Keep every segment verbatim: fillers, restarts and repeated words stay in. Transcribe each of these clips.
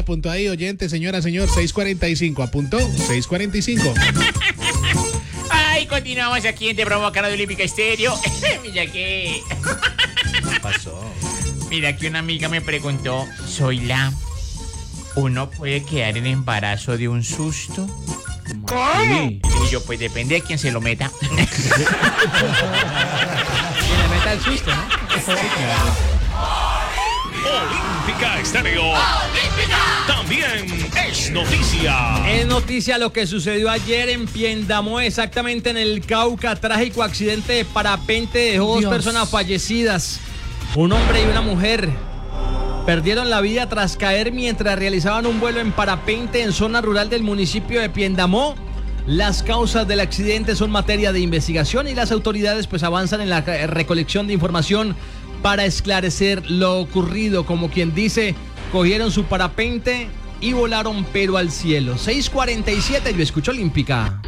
apuntó ahí, oyente, señora, señor, seis cuarenta y cinco. ¿Apuntó? seis cuarenta y cinco. Ay, continuamos aquí en Te Provoca Radio Olímpica Estéreo. Mira que... ¿Qué pasó? Mira que una amiga me preguntó, soy la... ¿Uno puede quedar en embarazo de un susto? ¿Cómo? Y yo, pues depende de quién se lo meta. Que le meta el susto, ¿no? Olímpica Estéreo. Olímpica. También es noticia. Es noticia lo que sucedió ayer en Piendamó, exactamente en el Cauca. Trágico accidente de parapente dejó dos Dios. personas fallecidas. Un hombre y una mujer perdieron la vida tras caer mientras realizaban un vuelo en parapente en zona rural del municipio de Piendamó. Las causas del accidente son materia de investigación y las autoridades pues avanzan en la recolección de información para esclarecer lo ocurrido. Como quien dice, cogieron su parapente y volaron pero al cielo. seis cuarenta y siete, yo escucho Olímpica.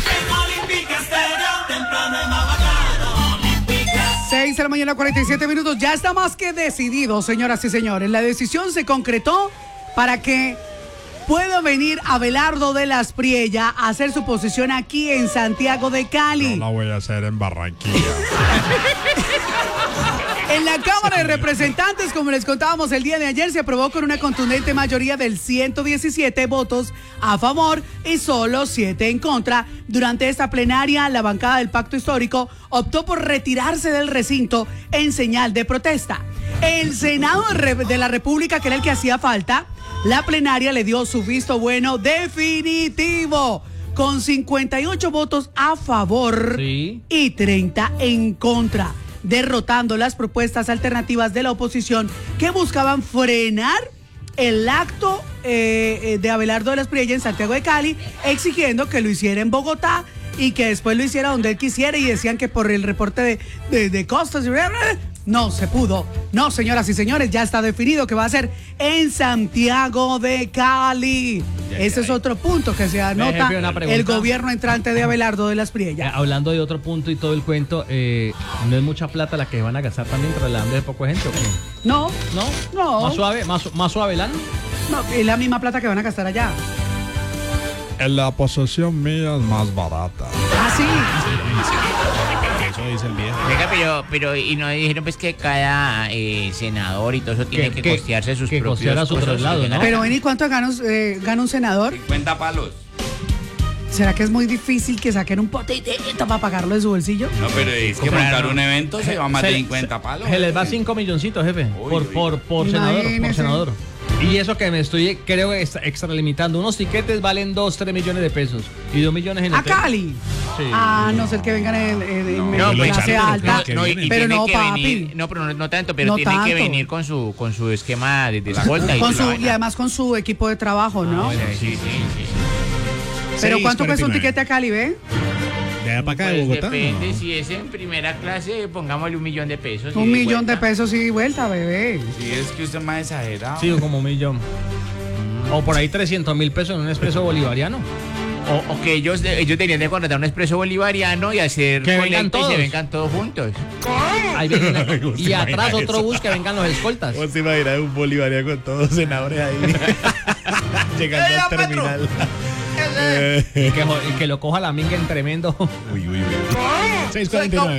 seis de la mañana, cuarenta y siete minutos. Ya está más que decidido, señoras y señores. La decisión se concretó para que pueda venir Abelardo de las Priella a hacer su posición aquí en Santiago de Cali. No la voy a hacer en Barranquilla. En la Cámara de Representantes, como les contábamos el día de ayer, se aprobó con una contundente mayoría del ciento diecisiete votos a favor y solo siete en contra. Durante esta plenaria, la bancada del Pacto Histórico optó por retirarse del recinto en señal de protesta. El Senado de la República, que era el que hacía falta, la plenaria le dio su visto bueno definitivo, con cincuenta y ocho votos a favor Sí. y treinta en contra, derrotando las propuestas alternativas de la oposición que buscaban frenar el acto eh, de Abelardo de las Priella en Santiago de Cali, exigiendo que lo hiciera en Bogotá y que después lo hiciera donde él quisiera, y decían que por el reporte de, de, de costas no se pudo. No, señoras y señores, ya está definido que va a ser en Santiago de Cali. Ese es otro punto que se anota jefe, una pregunta. el gobierno entrante de Abelardo de las Priella. Eh, hablando de otro punto y todo el cuento, eh, ¿no es mucha plata la que van a gastar también trasladando de poco gente o qué? No, ¿No? No. ¿Más suave? ¿Más, más suave, Lano? no, es la misma plata que van a gastar allá. En la posesión mía es más barata. Ah, sí. Eso dice el viejo. Venga, pero, pero, y no dijeron pues que cada eh, senador y todo eso tiene que, que- costearse sus que propios costeara su cosas, traslado, ¿sí? ¿no? Pero ven, ¿y cuánto gana, un- eh, gana un senador? cincuenta palos. ¿Será que es muy difícil que saquen un potito para pagarlo de su bolsillo? No, pero es que Compraron. montar un evento se va más de Se- cincuenta palos. Se les va cinco milloncitos, jefe, Uy, por, uy. por, por senador, por Imagínese. senador. Y eso que me estoy, creo, extra- extralimitando. Unos tiquetes valen dos, tres millones de pesos. Y dos millones en ¿A hotel. Cali? Sí. Ah, no sé el que vengan en, en- en No, pues, clase claro, alta. que No, y, viene. y Pero tiene no, que papi. venir, no, pero no, no tanto, pero No tiene que tanto. venir con su con su esquema de, de escolta y Con toda su, la y vaina. además con su equipo de trabajo, ¿no? Sí, sí, sí, sí. Pero ¿cuánto cuesta un seis cuarenta y nueve. tiquete a Cali, ve? De allá para acá, de Pues Bogotá. depende, ¿no? si es en primera clase, pongámosle un millón de pesos. Un y millón de vuelta. pesos y vuelta, bebé. Sí, es que usted es más exagerado. Sí, como un millón. O por ahí trescientos mil pesos en un expreso bolivariano. O, o que ellos, ellos deberían de contratar un expreso bolivariano y hacer Que vengan colecta y todos. se vengan todos juntos. Ahí viene una- Me gusta y atrás imaginar otro eso. bus que vengan los escoltas. ¿Cómo se imagina un bolivariano con todos los senadores ahí? Llegando al terminal. Y que, jo- y que lo coja la minga en tremendo. Uy, uy, uy. seis cuarenta y nueve.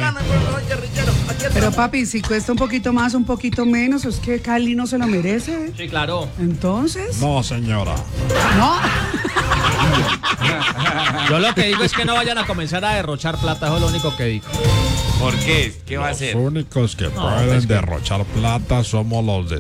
Pero papi, si cuesta un poquito más, un poquito menos, es que Cali no se lo merece. Sí, claro. Entonces, No, señora. no. Yo lo que digo es que no vayan a comenzar a derrochar plata, eso es lo único que digo. ¿Por qué? ¿Qué va a Los hacer? únicos que No, pueden pues que- derrochar plata somos los de